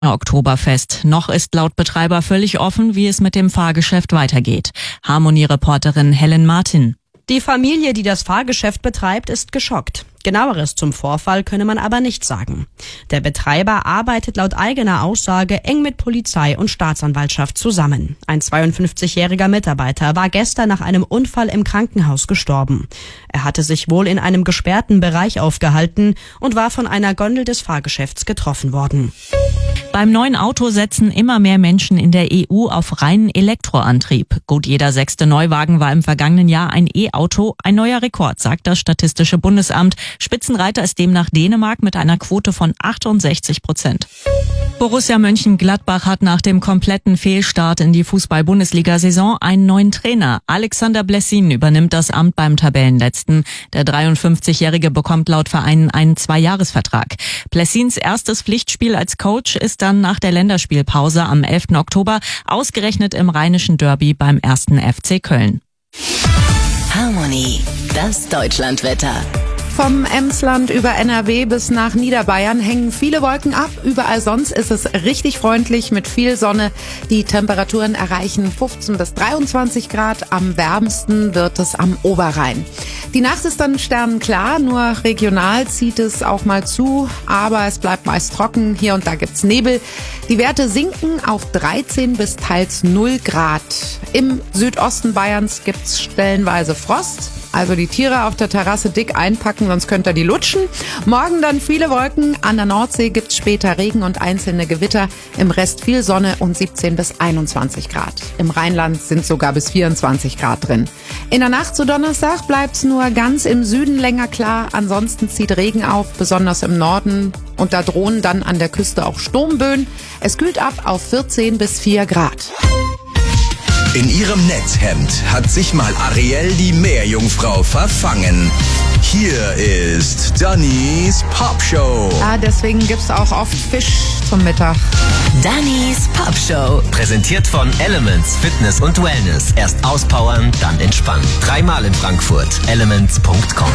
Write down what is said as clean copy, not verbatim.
Oktoberfest. Noch ist laut Betreiber völlig offen, wie es mit dem Fahrgeschäft weitergeht. Harmonie-Reporterin Helen Martin. Die Familie, die das Fahrgeschäft betreibt, ist geschockt. Genaueres zum Vorfall könne man aber nicht sagen. Der Betreiber arbeitet laut eigener Aussage eng mit Polizei und Staatsanwaltschaft zusammen. Ein 52-jähriger Mitarbeiter war gestern nach einem Unfall im Krankenhaus gestorben. Er hatte sich wohl in einem gesperrten Bereich aufgehalten und war von einer Gondel des Fahrgeschäfts getroffen worden. Beim neuen Auto setzen immer mehr Menschen in der EU auf reinen Elektroantrieb. Gut jeder 6. Neuwagen war im vergangenen Jahr ein E-Auto. Ein neuer Rekord, sagt das Statistische Bundesamt. Spitzenreiter ist demnach Dänemark mit einer Quote von 68%. Borussia Mönchengladbach hat nach dem kompletten Fehlstart in die Fußball-Bundesliga-Saison einen neuen Trainer. Alexander Blessin übernimmt das Amt beim Tabellenletzten. Der 53-Jährige bekommt laut Verein einen 2-Jahres-Vertrag. Blessins erstes Pflichtspiel als Coach ist dann nach der Länderspielpause am 11. Oktober ausgerechnet im Rheinischen Derby beim 1. FC Köln. Harmonie, das Deutschlandwetter. Vom Emsland über NRW bis nach Niederbayern hängen viele Wolken ab. Überall sonst ist es richtig freundlich mit viel Sonne. Die Temperaturen erreichen 15 bis 23 Grad. Am wärmsten wird es am Oberrhein. Die Nacht ist dann sternenklar, nur regional zieht es auch mal zu. Aber es bleibt meist trocken. Hier und da gibt's Nebel. Die Werte sinken auf 13 bis teils 0 Grad. Im Südosten Bayerns gibt's stellenweise Frost. Also die Tiere auf der Terrasse dick einpacken, sonst könnt ihr die lutschen. Morgen dann viele Wolken. An der Nordsee gibt's später Regen und einzelne Gewitter. Im Rest viel Sonne und 17 bis 21 Grad. Im Rheinland sind sogar bis 24 Grad drin. In der Nacht zu Donnerstag bleibt's nur ganz im Süden länger klar. Ansonsten zieht Regen auf, besonders im Norden. Und da drohen dann an der Küste auch Sturmböen. Es kühlt ab auf 14 bis 4 Grad. In ihrem Netzhemd hat sich mal Ariel, die Meerjungfrau, verfangen. Hier ist Dannys Popshow. Ja, deswegen gibt's auch oft Fisch zum Mittag. Dannys Popshow. Präsentiert von Elements Fitness und Wellness. Erst auspowern, dann entspannen. 3-mal in Frankfurt. Elements.com